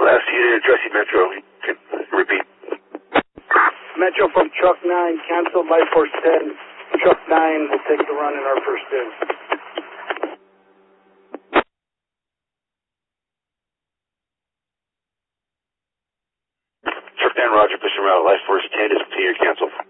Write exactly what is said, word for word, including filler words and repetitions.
last unit, Jesse Metro. Can repeat. Metro from Truck nine, cancel by Force ten. Truck nine will take the run in our first in. Truck nine, roger, pushing route. Life Force ten is continued, cancel.